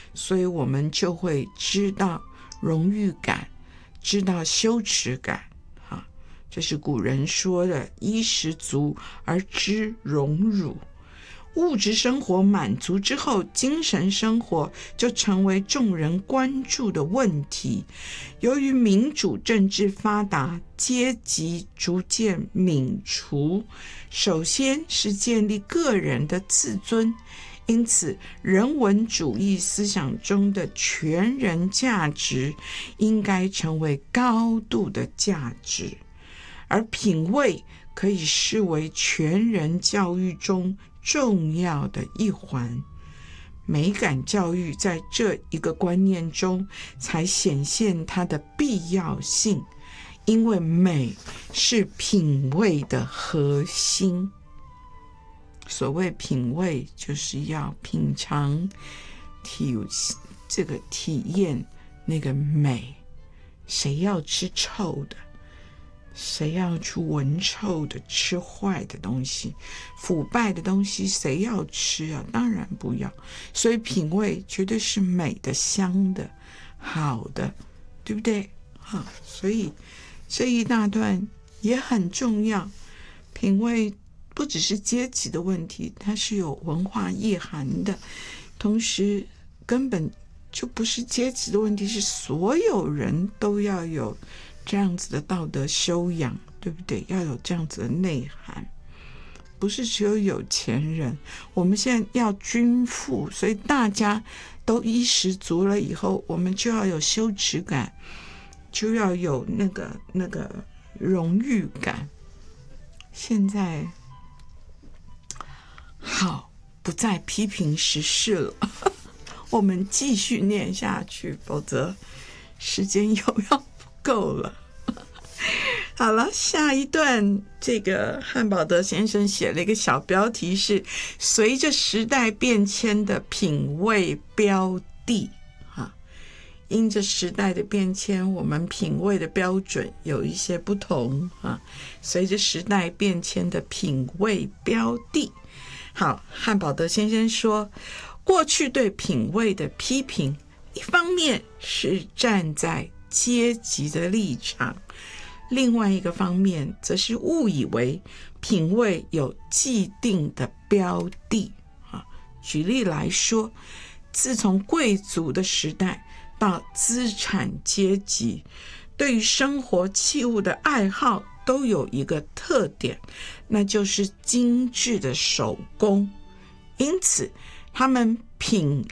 所以我们就会知道荣誉感，知道羞耻感。这是古人说的衣食足而知荣辱。物质生活满足之后，精神生活就成为众人关注的问题。由于民主政治发达，阶级逐渐泯除，首先是建立个人的自尊，因此人文主义思想中的全人价值应该成为高度的价值，而品味可以视为全人教育中重要的一环。美感教育在这一个观念中才显现它的必要性，因为美是品味的核心。所谓品味，就是要品尝体验那个美。谁要吃臭的？谁要去闻臭的，吃坏的东西，腐败的东西，谁要吃啊？当然不要。所以品味绝对是美的、香的、好的，对不对？所以这一大段也很重要。品味不只是阶级的问题，它是有文化意涵的，同时根本就不是阶级的问题，是所有人都要有这样子的道德修养，对不对？要有这样子的内涵，不是只有有钱人。我们现在要均富，所以大家都衣食足了以后，我们就要有羞耻感，就要有那个荣誉感。现在好，不再批评时事了我们继续念下去，否则时间又要不够了好了，下一段这个汉堡德先生写了一个小标题是随着时代变迁的品味标的。因着时代的变迁，我们品味的标准有一些不同随着时代变迁的品味标的。好，汉堡德先生说，过去对品味的批评，一方面是站在阶级的立场，另外一个方面则是误以为品味有既定的标的。举例来说，自从贵族的时代到资产阶级，对于生活器物的爱好都有一个特点，那就是精致的手工。因此他们品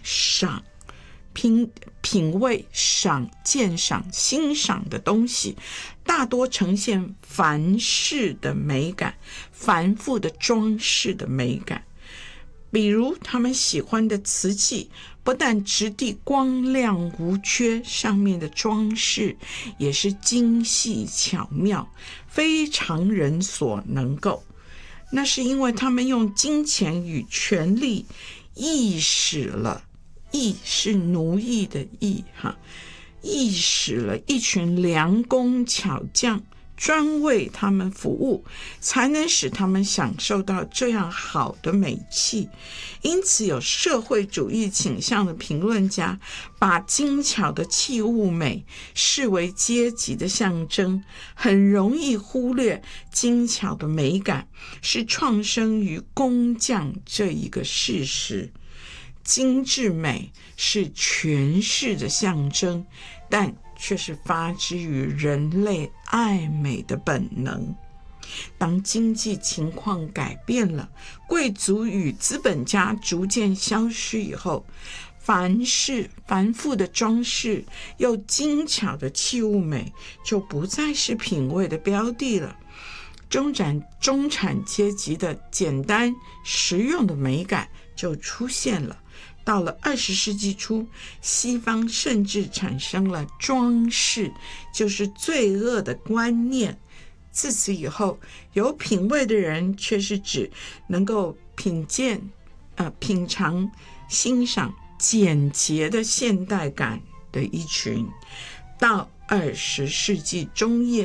味、鉴赏、欣赏的东西大多呈现繁饰的美感，繁复的装饰的美感。比如他们喜欢的瓷器，不但质地光亮无缺，上面的装饰也是精细巧妙，非常人所能够。那是因为他们用金钱与权力意使了，意是奴役的意意使了一群良工巧匠专为他们服务，才能使他们享受到这样好的美器。因此有社会主义倾向的评论家把精巧的器物美视为阶级的象征，很容易忽略精巧的美感是创生于工匠这一个事实。精致美是权势的象征，但却是发之于人类爱美的本能。当经济情况改变了，贵族与资本家逐渐消失以后，繁复的装饰又精巧的器物美就不再是品味的标的了。中产阶级的简单实用的美感就出现了。到了20世纪初，西方甚至产生了装饰就是罪恶的观念。自此以后，有品味的人却是指能够品尝、欣赏简洁的现代感的一群。到20世纪中叶，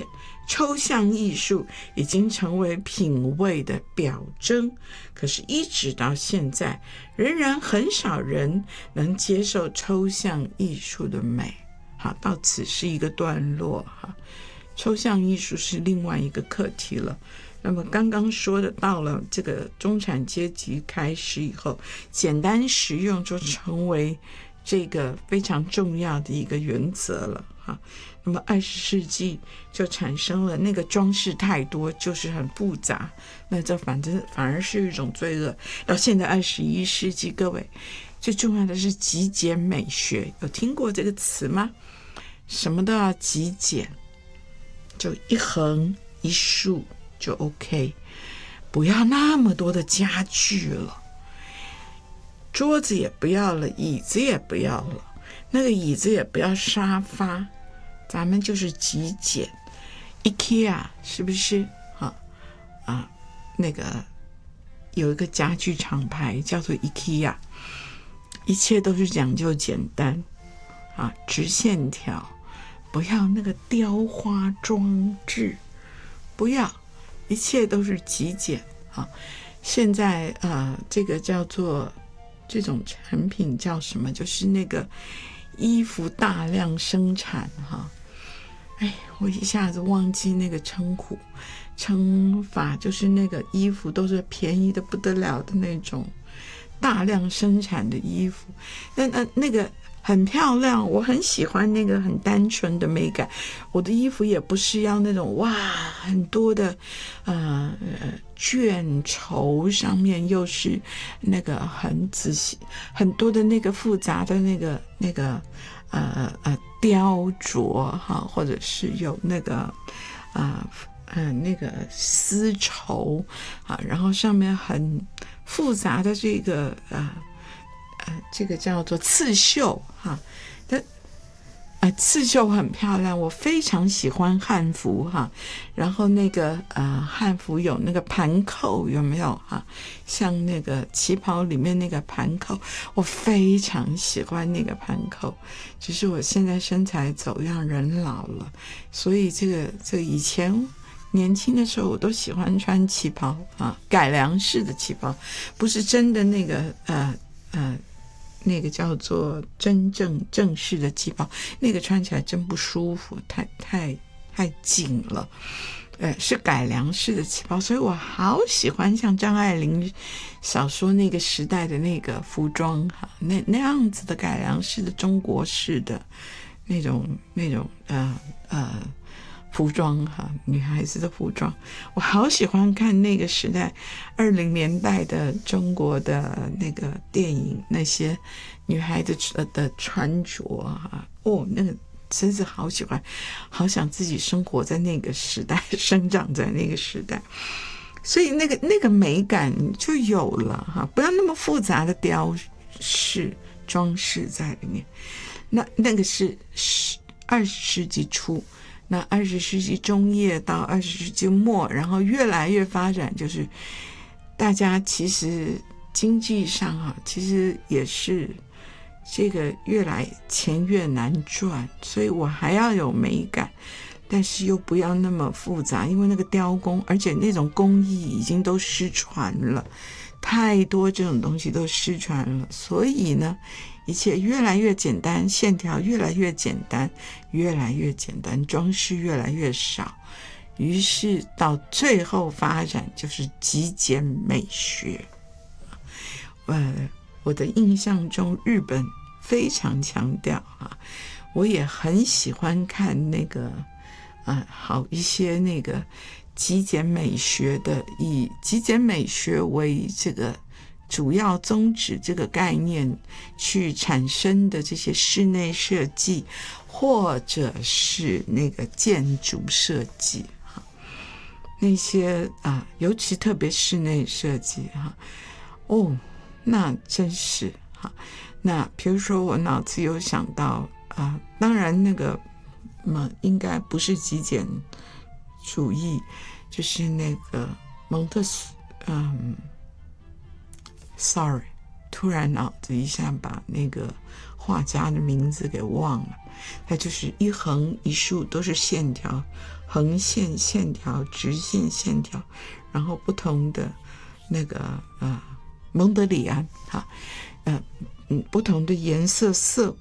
抽象艺术已经成为品味的表征，可是一直到现在，仍然很少人能接受抽象艺术的美。好，到此是一个段落哈。抽象艺术是另外一个课题了。那么刚刚说的，到了这个中产阶级开始以后，简单实用就成为这个非常重要的一个原则了哈。那么20世纪就产生了那个装饰太多，就是很复杂，那这反而是一种罪恶。到现在21世纪，各位最重要的是极简美学，有听过这个词吗？什么都要极简，就一横一竖就 OK， 不要那么多的家具了，桌子也不要了，椅子也不要了，那个椅子也不要沙发，咱们就是极简。 IKEA 是不是那个有一个家具厂牌叫做 IKEA， 一切都是讲究简单直线条，不要那个雕花装置，不要，一切都是极简现在这个叫做这种产品叫什么？就是那个衣服大量生产我一下子忘记那个称法，就是那个衣服都是便宜的不得了的那种大量生产的衣服，那个很漂亮，我很喜欢那个很单纯的美感。我的衣服也不是要那种很多的卷绸，上面又是那个很仔细很多的那个复杂的那个雕琢或者是有那个那个丝绸然后上面很复杂的这个这个叫做刺绣刺绣很漂亮，我非常喜欢汉服然后那个汉服有那个盘扣，有没有像那个旗袍里面那个盘扣，我非常喜欢那个盘扣。只是我现在身材走样，人老了，所以这个以前年轻的时候我都喜欢穿旗袍改良式的旗袍，不是真的那个那个叫做真正正式的旗袍，那个穿起来真不舒服，太紧了。是改良式的旗袍，所以我好喜欢像张爱玲小说那个时代的那个服装那样子的改良式的中国式的那种服装女孩子的服装，我好喜欢看那个时代20年代的中国的那个电影，那些女孩子的穿着那个真是好喜欢，好想自己生活在那个时代，生长在那个时代，所以那个美感就有了不要那么复杂的雕饰装饰在里面。那个是20世纪初，那20世纪中叶到20世纪末，然后越来越发展，就是大家其实经济上其实也是这个越来钱越难赚，所以我还要有美感，但是又不要那么复杂，因为那个雕工，而且那种工艺已经都失传了，太多这种东西都失传了，所以呢一切越来越简单，线条越来越简单，越来越简单，装饰越来越少，于是到最后发展就是极简美学。我的印象中日本非常强调我也很喜欢看那个好一些那个极简美学的，以极简美学为这个主要宗旨这个概念去产生的这些室内设计或者是那个建筑设计那些尤其特别室内设计那真是那比如说我脑子有想到当然那个应该不是极简主义，就是那个蒙特sorry， 突然脑子一下把那个画家的名字给忘了，它就是一横一竖都是线条，横线线条、直线线条，然后不同的那个蒙德里安不同的颜色色